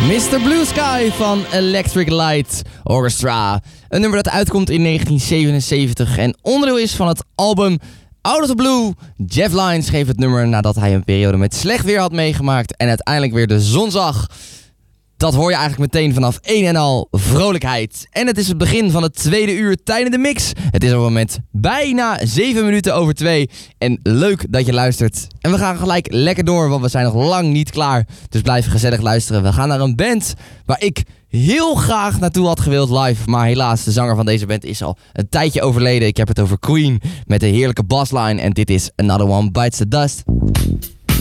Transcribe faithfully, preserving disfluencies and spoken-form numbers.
mister Blue Sky van Electric Light Orchestra. Een nummer dat uitkomt in negentien zevenenzeventig en onderdeel is van het album Out of the Blue. Jeff Lynne schreef het nummer nadat hij een periode met slecht weer had meegemaakt en uiteindelijk weer de zon zag. Dat hoor je eigenlijk meteen vanaf één en al vrolijkheid. En het is het begin van het tweede uur tijdens de mix. Het is op het moment bijna zeven minuten over twee. En leuk dat je luistert. En we gaan gelijk lekker door, want we zijn nog lang niet klaar. Dus blijf gezellig luisteren. We gaan naar een band waar ik heel graag naartoe had gewild live. Maar helaas, de zanger van deze band is al een tijdje overleden. Ik heb het over Queen met de heerlijke bassline. En dit is Another One Bites the Dust.